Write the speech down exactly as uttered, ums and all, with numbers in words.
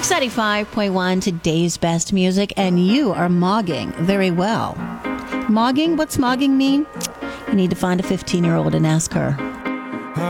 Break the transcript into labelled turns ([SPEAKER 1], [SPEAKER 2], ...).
[SPEAKER 1] Mix ninety-five point one, today's best music, and you are mogging very well. Mogging? What's mogging mean? You need to find a fifteen-year-old and ask her.